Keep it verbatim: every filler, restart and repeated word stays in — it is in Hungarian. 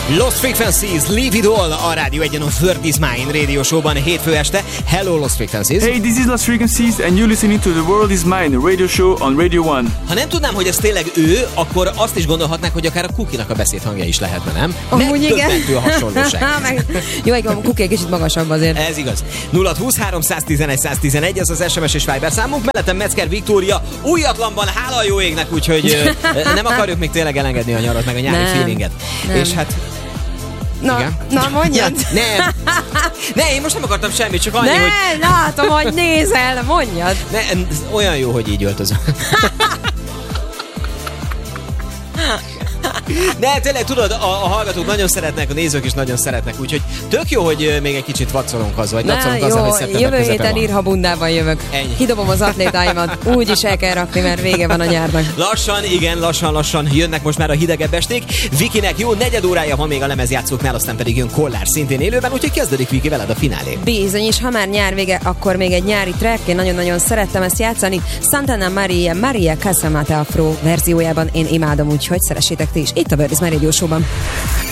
Lost Frequencies, Leave It All a Rádió egyen a World is Mine Radio Showban hétfő este. Hello Lost Frequencies! Hey, this is Lost Frequencies and you're listening to the World is Mine Radio Show on Radio One. Ha nem tudnám, hogy ez tényleg ő, akkor azt is gondolhatnák, hogy akár a Cookie-nak a beszédhangja is lehetne, nem? Amúgy igen. Megdöbbentő a hasonlóság. Jó, egy a Cookie egy kicsit magasabb azért. Ez igaz. nulla húsz háromszáztizenegy száztizenegy, ez az es em es és Viber számunk. Mellettem Metzger Viktória újatlanban, hála a jó égnek, úgyhogy nem akarjuk még tényleg elengedni a nyarat, meg a nyári nem, feelinget. Nem. És hát... Na, igen. na mondjad. Ja, nem. Ne, én most nem akartam semmit, csak annyi, ne, hogy... látom, hogy nézel, mondjad. Ne, olyan jó, hogy így öltözöm. Ne, tényleg tudod, a, a hallgatók nagyon szeretnek, a nézők is nagyon szeretnek, úgyhogy tök jó, hogy még egy kicsit vaccolunk azzal, vagy nacolunk azzal, hogy szeptember jövő közepe héten van. írha bundában jövök. Ennyi. Kidobom az atlétáimat, úgy is el kell rakni, mert vége van a nyárnak. Lassan, igen, lassan-lassan jönnek most már a hidegebb esték. Vikinek jó negyed órája van még a lemezjátszóknál, aztán pedig jön Kollár szintén élőben, úgyhogy kezdődik Viki veled a finálé. Bizony, és ha már nyár vége, akkor még egy nyári track, én nagyon-nagyon szerettem ezt játszani. Santana Maria, Maria Casamata Afro verziójában én imádom, úgyhogy szeressétek ti is. Itt a World is Mine Radio Showban.